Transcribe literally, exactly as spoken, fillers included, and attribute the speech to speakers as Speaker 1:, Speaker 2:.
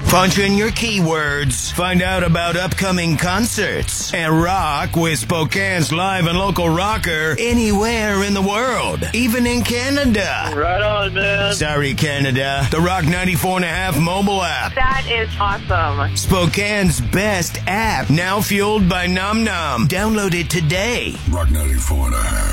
Speaker 1: Punch in your keywords, find out about upcoming concerts, and rock with Spokane's live and local rocker anywhere in the world, even in Canada.
Speaker 2: Right on, man.
Speaker 1: Sorry, Canada. The Rock ninety-four and a half mobile app.
Speaker 3: That is awesome.
Speaker 1: Spokane's best app, now fueled by Nom Nom. Download it today.
Speaker 4: Rock ninety-four and a half.